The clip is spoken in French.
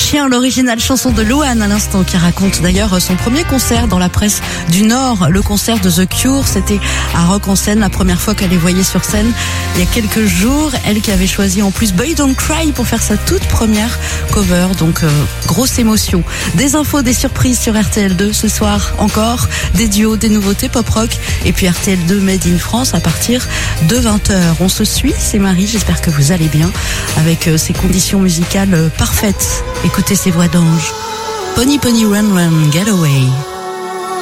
chien, l'originale chanson de Louane à l'instant, qui raconte d'ailleurs son premier concert dans la presse du Nord, le concert de The Cure. C'était à Rock en Seine, la première fois qu'elle les voyait sur scène il y a quelques jours. Elle qui avait choisi en plus Boy Don't Cry pour faire sa toute première cover, donc grosse émotion. Des infos, des surprises sur RTL2 ce soir encore, des duos, des nouveautés pop rock et puis RTL2 Made in France à partir de 20h. On se suit, c'est Marie, j'espère que vous allez bien avec ces conditions musicales parfaites. Écoutez ces voix d'ange. Pony Pony Run Run Get Away.